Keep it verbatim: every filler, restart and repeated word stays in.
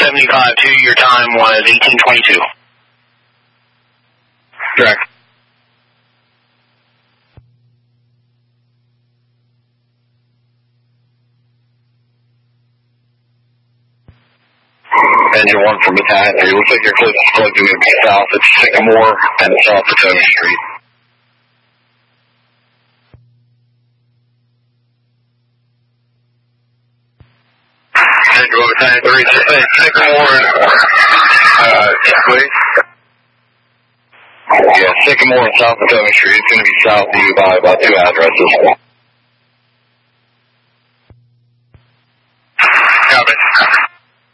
seventy-five two, your time was eighteen twenty-two. Correct. Engine one from Battalion three. Looks like your closest plug to be south. It's Sycamore and South Potomac Street. Engine one Battalion three. Say Sycamore and uh, please. Yeah, Sycamore and South Potomac Street. It's going to be south of you by about two addresses.